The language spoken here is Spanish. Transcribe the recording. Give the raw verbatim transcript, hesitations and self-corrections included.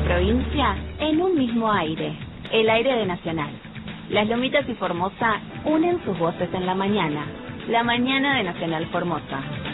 provincia en un mismo aire, el aire de Nacional. Las Lomitas y Formosa unen sus voces en la mañana, la mañana de Nacional Formosa.